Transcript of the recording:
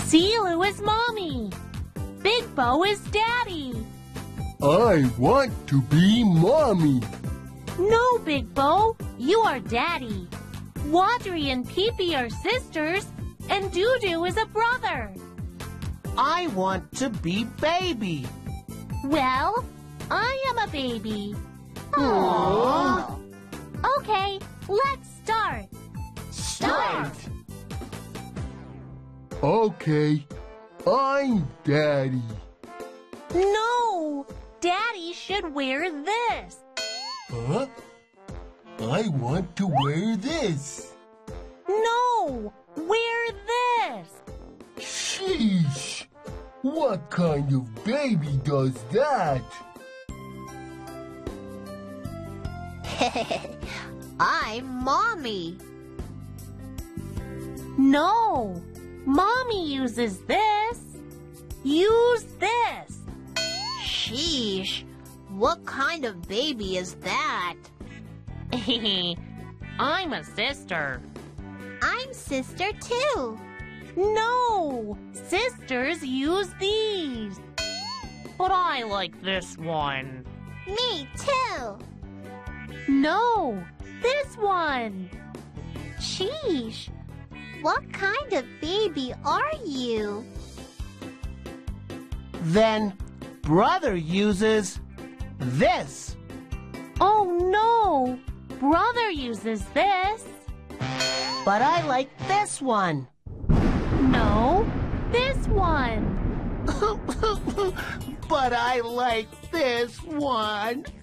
Zilu is Mommy. Big Bo is Daddy. I want to be Mommy. No, Big Bo, you are Daddy. Wadri and Pee-Pee are sisters, and Doo-Doo is a brother. I want to be Baby. Well, I am a baby. Aww. Okay, let's start. Start. Okay, I'm Daddy. No, Daddy should wear this. Huh? I want to wear this. No, wear this. Sheesh! What kind of baby does that? I'm Mommy. No, Mommy uses this. Use this. Sheesh, what kind of baby is that? I'm a sister. I'm sister too. No, sisters use these. But I like this one. Me too. No, this one. Sheesh, what kind of baby are you? Then brother uses this. Oh no, brother uses this. But I like this one. No, this one. But I like this one.